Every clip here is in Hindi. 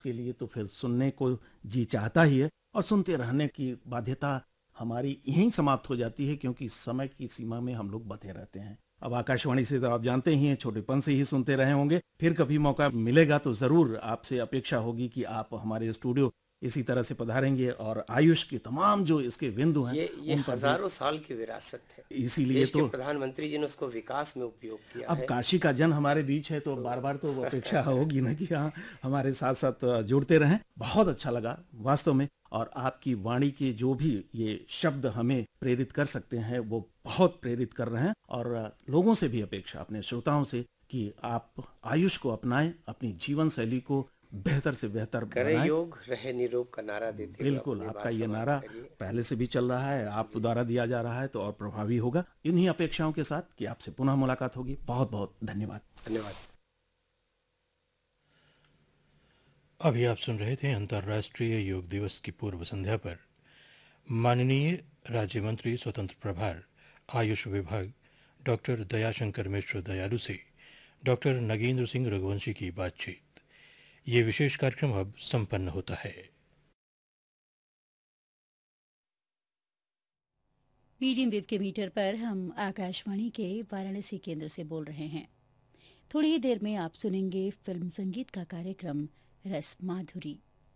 के लिए तो फिर सुनने को जी चाहता ही है, और सुनते रहने की बाध्यता हमारी यहीं समाप्त हो जाती है, क्योंकि समय की सीमा में हम लोग बंधे रहते हैं। अब आकाशवाणी से तो आप जानते ही हैं, छोटेपन से ही सुनते रहे होंगे। फिर कभी मौका मिलेगा तो जरूर आपसे अपेक्षा होगी कि आप हमारे स्टूडियो इसी तरह से पधारेंगे, और आयुष के तमाम जो इसके बिंदु हैं ये उन पर भी। हजारों साल की विरासत है। इसीलिए देश के तो प्रधानमंत्री जी ने उसको विकास में उपयोग किया अब है। काशी का जन हमारे बीच है, तो बार बार तो अपेक्षा होगी ना कि हाँ, हमारे साथ साथ जुड़ते रहें। बहुत अच्छा लगा वास्तव में, और आपकी वाणी के जो भी ये शब्द हमें प्रेरित कर सकते हैं वो बहुत प्रेरित कर रहे हैं। और लोगों से भी अपेक्षा, अपने श्रोताओं से, कि आप आयुष को अपनाएं, अपनी जीवन शैली को बेहतर से बेहतर करे बनाएं। योग रहे निरोग का नारा देते हुए बिल्कुल, अपनी आपका बात ये समाप्त नारा करिए। पहले से भी चल रहा है, आप जी, द्वारा दिया जा रहा है, तो और प्रभावी होगा। इन्हीं अपेक्षाओं के साथ कि आपसे पुनः मुलाकात होगी। बहुत बहुत धन्यवाद। धन्यवाद। अभी आप सुन रहे थे अंतर्राष्ट्रीय योग दिवस की पूर्व संध्या पर माननीय राज्य मंत्री स्वतंत्र प्रभार आयुष विभाग डॉक्टर दयाशंकर मिश्र दयालु से डॉक्टर नगेंद्र सिंह रघुवंशी की बातचीत। ये विशेष कार्यक्रम अब संपन्न होता है। मीडियम वेव के मीटर पर हम आकाशवाणी के वाराणसी केंद्र से बोल रहे हैं। थोड़ी ही देर में आप सुनेंगे फिल्म संगीत का कार्यक्रम रस माधुरी।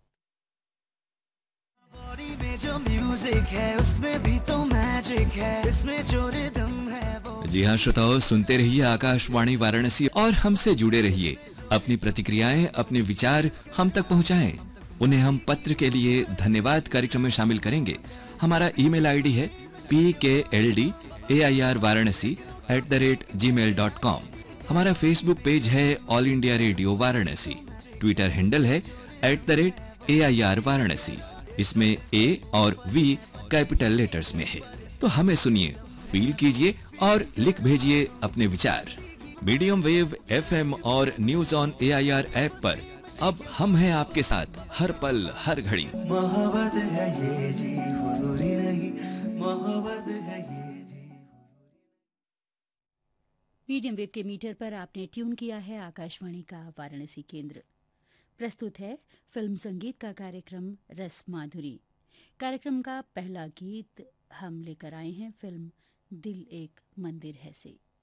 बॉडी में जो म्यूजिक है उसमें भी तो मैजिक है, इसमें जो रिदम है वो। जी हाँ श्रोताओ, सुनते रहिए आकाशवाणी वाराणसी और हमसे जुड़े रहिए। अपनी प्रतिक्रियाएं, अपने विचार हम तक पहुंचाएं। उन्हें हम पत्र के लिए धन्यवाद कार्यक्रम में शामिल करेंगे। हमारा ईमेल आईडी है pkldairvaranasi@gmail.com। हमारा फेसबुक पेज है all India radio Varanasi. Twitter handle है @AIR वाराणसी। इसमें A और V कैपिटल लेटर्स में है। तो हमें सुनिए, फील कीजिए और लिख भेजिए अपने विचार। मीडियम वेव FM और न्यूज ऑन AIR ऐप पर अब हम हैं आपके साथ हर पल हर घड़ी। मोहब्बत है ये जी, हुजूरी नहीं, मोहब्बत है ये जी। मीडियम वेव के मीटर पर आपने ट्यून किया है आकाशवाणी का वाराणसी केंद्र। प्रस्तुत है फिल्म संगीत का कार्यक्रम रस माधुरी। कार्यक्रम का पहला गीत हम लेकर आए हैं फिल्म दिल एक मंदिर है से।